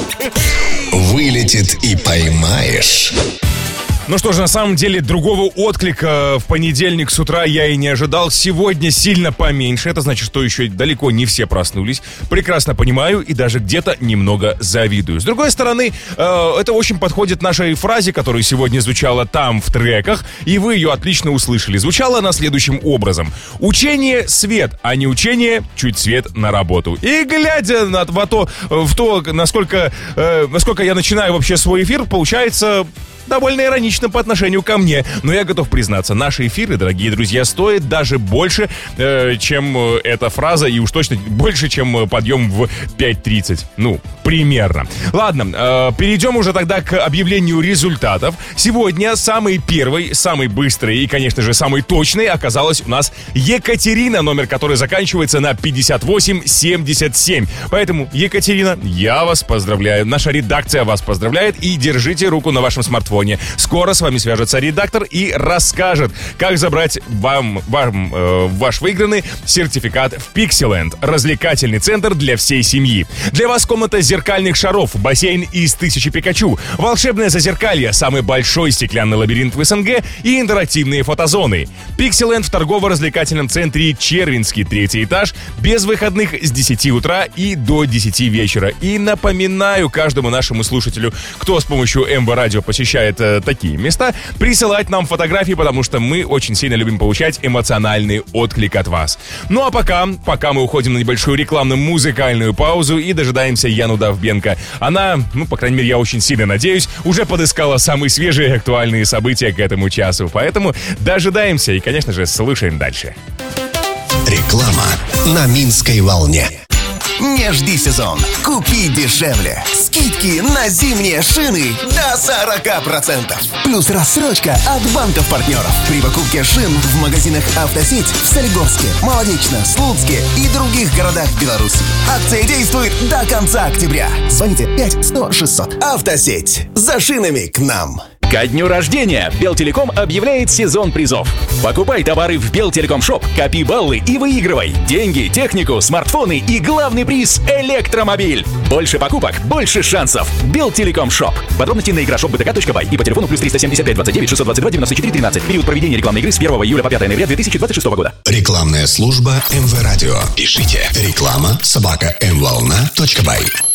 Вылетит и поймаешь. Ну что же, на самом деле, другого отклика в понедельник с утра я и не ожидал. Сегодня сильно поменьше. Это значит, что еще далеко не все проснулись. Прекрасно понимаю и даже где-то немного завидую. С другой стороны, это очень подходит нашей фразе, которая сегодня звучала там в треках, и вы ее отлично услышали. Звучала она следующим образом. Учение — свет, а не учение — чуть свет на работу. И глядя в то, насколько я начинаю вообще свой эфир, получается довольно иронично по отношению ко мне. Но я готов признаться, наши эфиры, дорогие друзья, стоят даже больше, чем эта фраза, и уж точно больше, чем подъем в 5:30. Ну, примерно. Ладно, перейдем уже тогда к объявлению результатов. Сегодня самый первый, самый быстрый и, конечно же, самый точный оказалась у нас Екатерина, номер которой заканчивается на 5877. Поэтому, Екатерина, я вас поздравляю. Наша редакция вас поздравляет, и держите руку на вашем смартфоне. Скоро с вами свяжется редактор и расскажет, как забрать ваш выигранный сертификат в Pixieland, развлекательный центр для всей семьи. Для вас комната зеркальных шаров, бассейн из 1000 Пикачу, волшебное зазеркалье, самый большой стеклянный лабиринт в СНГ и интерактивные фотозоны. Pixieland в торгово-развлекательном центре Червинский, 3-й этаж, без выходных с 10 утра и до 10 вечера. И напоминаю каждому нашему слушателю, кто с помощью МВ Радио посещает такие места, присылать нам фотографии, потому что мы очень сильно любим получать эмоциональный отклик от вас. Ну а пока мы уходим на небольшую рекламно-музыкальную паузу и дожидаемся Яну Довбенко. Она, по крайней мере, я очень сильно надеюсь, уже подыскала самые свежие и актуальные события к этому часу. Поэтому дожидаемся и, конечно же, слушаем дальше. Реклама на Минской волне. Не жди сезон. Купи дешевле. Скидки на зимние шины до 40%. Плюс рассрочка от банков-партнеров. При покупке шин в магазинах «Автосеть» в Солигорске, Молодечно, Слуцке и других городах Беларуси. Акция действует до конца октября. Звоните 5-100-600. «Автосеть». За шинами к нам. Ко дню рождения Белтелеком объявляет сезон призов. Покупай товары в Белтелеком Шоп, копи баллы и выигрывай деньги, технику, смартфоны и главный приз — электромобиль. Больше покупок, больше шансов. Белтелеком Шоп. Подробности на играшоп.btk.бай и по телефону +375 29 622 94 13. Период проведения рекламной игры с 1 июля по 5 ноября 2026 года. Рекламная служба МВ Радио. Пишите реклама @mvolna.by.